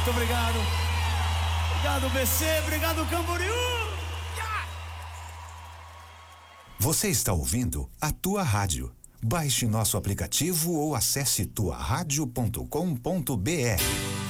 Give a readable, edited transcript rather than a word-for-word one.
Muito obrigado. Obrigado, BC. Obrigado, Camboriú. Você está ouvindo a Tua Rádio. Baixe nosso aplicativo ou acesse tuaradio.com.br.